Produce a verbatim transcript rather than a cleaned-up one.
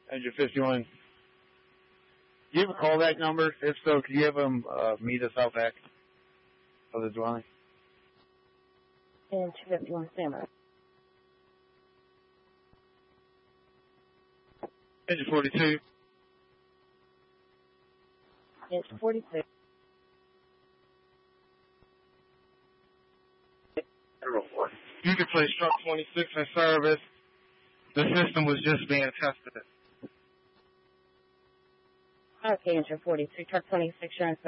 Engine fifty-one. Do you have a callback number? If so, could you have them uh, meet us out back of the dwelling? Engine fifty-one, stand by. Engine forty-two. Engine forty-two. You can place truck twenty-six in service. The system was just being tested. Okay, Engine forty-two, truck twenty-six, you're in service.